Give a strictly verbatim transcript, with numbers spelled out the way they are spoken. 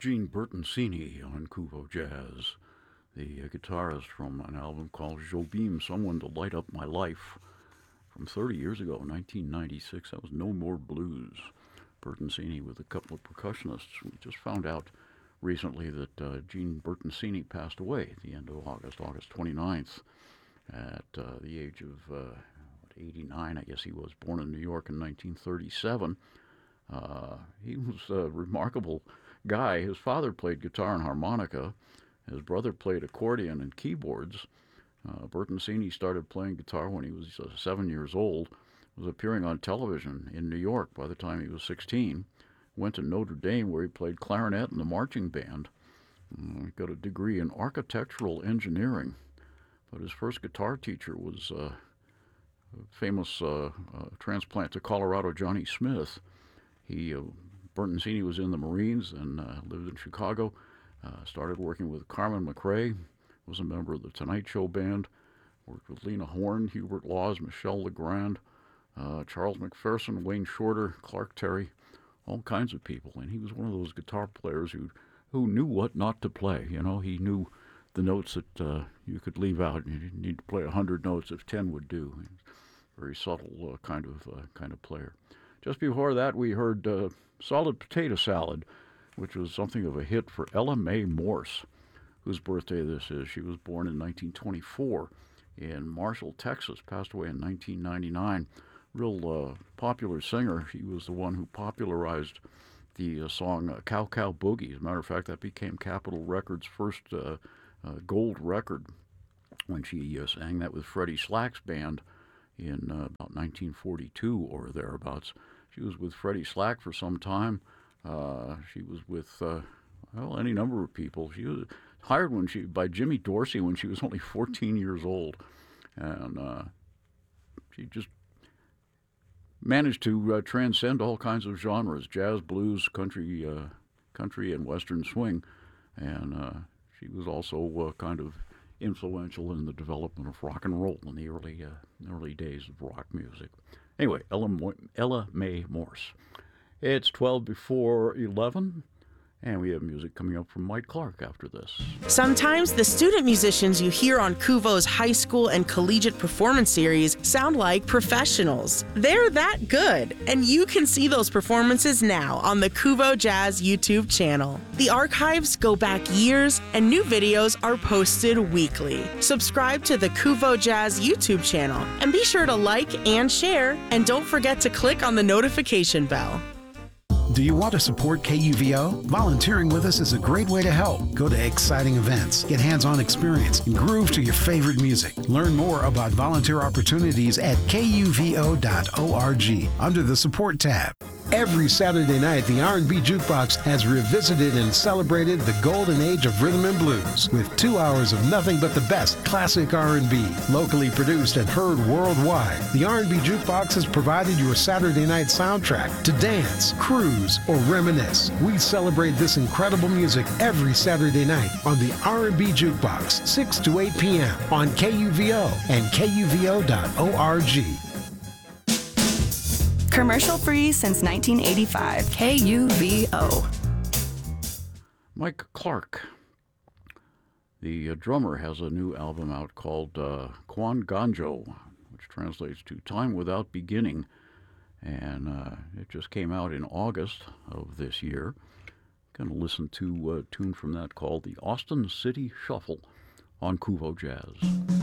Gene Bertoncini on Kuvo Jazz, the uh, guitarist from an album called Jobim, Someone to Light Up My Life, from thirty years ago, nineteen ninety-six. That was No More Blues. Bertoncini with a couple of percussionists. We just found out recently that uh, Gene Bertoncini passed away at the end of August, August twenty-ninth, at uh, the age of uh, eighty-nine, I guess he was, born in New York in nineteen thirty-seven. Uh, he was a remarkable guy. His father played guitar and harmonica. His brother played accordion and keyboards. Uh, Bertoncini started playing guitar when he was uh, seven years old, was appearing on television in New York by the time he was sixteen. Went to Notre Dame, where he played clarinet in the marching band. Uh, he got a degree in architectural engineering, but his first guitar teacher was uh, a famous uh, uh, transplant to Colorado, Johnny Smith. He, uh, Bertoncini was in the Marines and uh, lived in Chicago. Uh, started working with Carmen McRae, was a member of the Tonight Show band, worked with Lena Horne, Hubert Laws, Michel Legrand, uh, Charles McPherson, Wayne Shorter, Clark Terry, all kinds of people. And he was one of those guitar players who who knew what not to play. You know, he knew the notes that uh, you could leave out. You didn't need to play a hundred notes if ten would do. Very subtle uh, kind of uh, kind of player. Just before that, we heard uh, Solid Potato Salad, which was something of a hit for Ella Mae Morse, whose birthday this is. She was born in nineteen twenty-four in Marshall, Texas, passed away in nineteen ninety-nine. Real uh, popular singer. She was the one who popularized the uh, song uh, Cow Cow Boogie. As a matter of fact, that became Capitol Records' first uh, uh, gold record when she uh, sang that with Freddie Slack's band in uh, about nineteen forty-two or thereabouts. She was with Freddie Slack for some time. Uh, she was with, uh, well, any number of people. She was hired when she by Jimmy Dorsey when she was only fourteen years old. And uh, she just managed to uh, transcend all kinds of genres, jazz, blues, country, uh, country and western swing. And uh, she was also uh, kind of influential in the development of rock and roll in the early uh, early days of rock music. Anyway, Ella, Mo- Ella Mae Morse. It's twelve before eleven, and we have music coming up from Mike Clark after this. Sometimes the student musicians you hear on Kuvo's high school and collegiate performance series sound like professionals. They're that good, and you can see those performances now on the Kuvo Jazz YouTube channel. The archives go back years, and new videos are posted weekly. Subscribe to the Kuvo Jazz YouTube channel, and be sure to like and share, and don't forget to click on the notification bell. Do you want to support K U V O? Volunteering with us is a great way to help. Go to exciting events, get hands-on experience, and groove to your favorite music. Learn more about volunteer opportunities at K U V O dot org under the Support tab. Every Saturday night, the R and B Jukebox has revisited and celebrated the golden age of rhythm and blues with two hours of nothing but the best classic R and B, locally produced and heard worldwide. The R and B Jukebox has provided your Saturday night soundtrack to dance, cruise, or reminisce. We celebrate this incredible music every Saturday night on the R and B Jukebox, six to eight p.m. on K U V O and K U V O dot org. Commercial free since nineteen eighty-five. K U V O. Mike Clark, the uh, drummer, has a new album out called uh, Quan Ganjo, which translates to Time Without Beginning. And uh, it just came out in August of this year. Going to listen to a tune from that called the Austin City Shuffle on Kuvo Jazz.